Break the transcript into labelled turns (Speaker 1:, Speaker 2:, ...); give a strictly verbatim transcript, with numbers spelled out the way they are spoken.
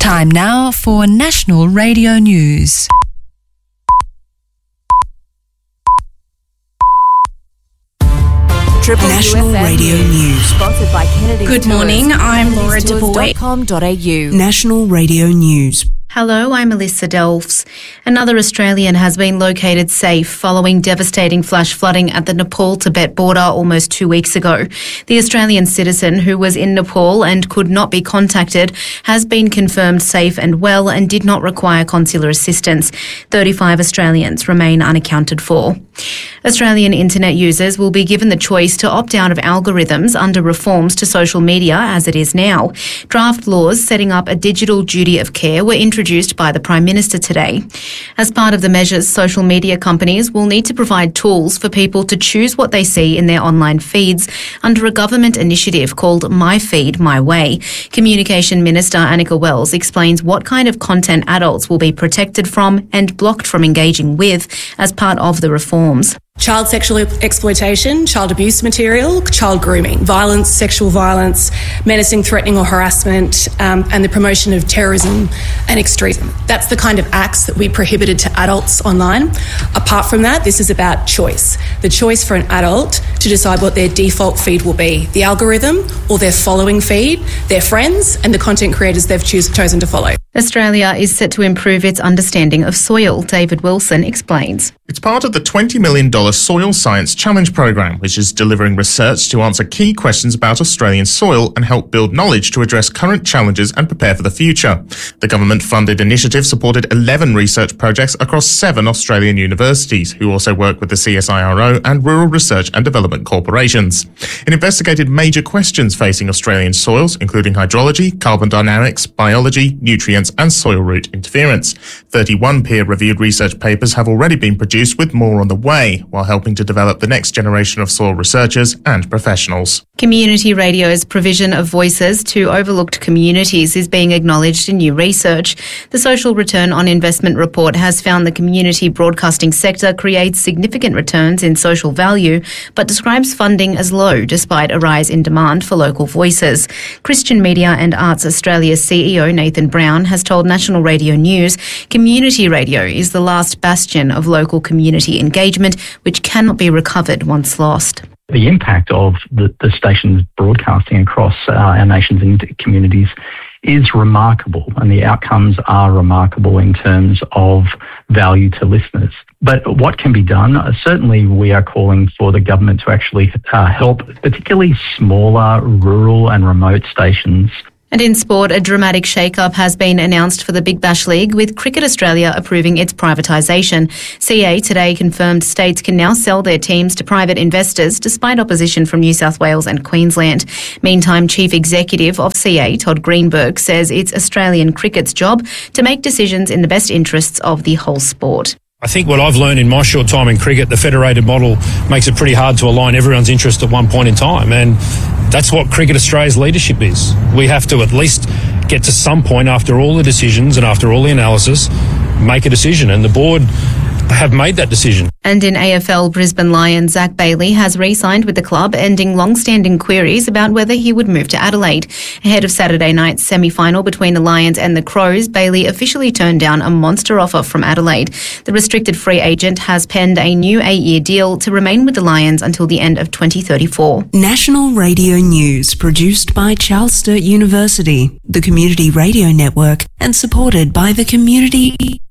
Speaker 1: Time now for National Radio News.
Speaker 2: Triple
Speaker 3: National Radio News.
Speaker 2: Sponsored by Kennedy.
Speaker 4: Good morning, I'm Laura DeBoy.
Speaker 3: National Radio News.
Speaker 4: Hello, I'm Alyssa Delfs. Another Australian has been located safe following devastating flash flooding at the Nepal-Tibet border almost two weeks ago. The Australian citizen who was in Nepal and could not be contacted has been confirmed safe and well and did not require consular assistance. thirty-five Australians remain unaccounted for. Australian internet users will be given the choice to opt out of algorithms under reforms to social media as it is now. Draft laws setting up a digital duty of care were introduced by the Prime Minister today. As part of the measures, social media companies will need to provide tools for people to choose what they see in their online feeds under a government initiative called My Feed, My Way. Communication Minister Annika Wells explains what kind of content adults will be protected from and blocked from engaging with as part of the reforms.
Speaker 5: Child sexual exploitation, child abuse material, child grooming, violence, sexual violence, menacing, threatening or harassment, um, and the promotion of terrorism and extremism. That's the kind of acts that we prohibited to adults online. Apart from that, this is about choice. The choice for an adult to decide what their default feed will be, the algorithm or their following feed, their friends and the content creators they've choose, chosen to follow.
Speaker 4: Australia is set to improve its understanding of soil. David Wilson explains.
Speaker 6: It's part of the twenty million dollars Soil Science Challenge program, which is delivering research to answer key questions about Australian soil and help build knowledge to address current challenges and prepare for the future. The government-funded initiative supported eleven research projects across seven Australian universities, who also work with the C S I R O and rural research and development corporations. It investigated major questions facing Australian soils, including hydrology, carbon dynamics, biology, nutrients, and soil root interference. thirty-one peer-reviewed research papers have already been produced, with more on the way, while helping to develop the next generation of soil researchers and professionals.
Speaker 4: Community radio's provision of voices to overlooked communities is being acknowledged in new research. The Social Return on Investment report has found the community broadcasting sector creates significant returns in social value, but describes funding as low despite a rise in demand for local voices. Christian Media and Arts Australia's C E O Nathan Brown has told National Radio News community radio is the last bastion of local community engagement, which cannot be recovered once lost.
Speaker 7: The impact of the, the stations broadcasting across uh, our nation's communities is remarkable, and the outcomes are remarkable in terms of value to listeners. But what can be done? Uh, certainly we are calling for the government to actually uh, help particularly smaller, rural and remote stations.
Speaker 4: And in sport, a dramatic shake-up has been announced for the Big Bash League, with Cricket Australia approving its privatisation. C A today confirmed states can now sell their teams to private investors despite opposition from New South Wales and Queensland. Meantime, Chief Executive of C A, Todd Greenberg, says it's Australian cricket's job to make decisions in the best interests of the whole sport.
Speaker 8: I think what I've learned in my short time in cricket, the federated model makes it pretty hard to align everyone's interest at one point in time. And that's what Cricket Australia's leadership is. We have to at least get to some point after all the decisions and after all the analysis, make a decision. And the board have made that decision.
Speaker 4: And in A F L, Brisbane Lions Zach Bailey has re-signed with the club, ending long-standing queries about whether he would move to Adelaide. Ahead of Saturday night's semi-final between the Lions and the Crows, Bailey officially turned down a monster offer from Adelaide. The restricted free agent has penned a new eight-year deal to remain with the Lions until the end of twenty thirty-four.
Speaker 3: National Radio News, produced by Charles Sturt University, the Community Radio Network, and supported by the Community